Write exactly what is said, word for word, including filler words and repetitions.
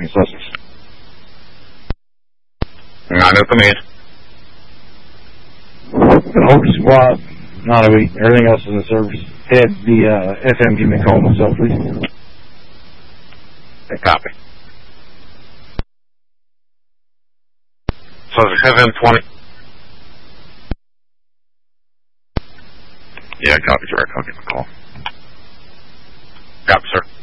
Any sources? Not at the minute. Hope Squad. Not a week. Everything else is in service. Head the uh, F M. Give me a call myself, please. Okay, copy. So it's F M twenty. Yeah, copy, Jared. I'll give him a call. Copy, sir.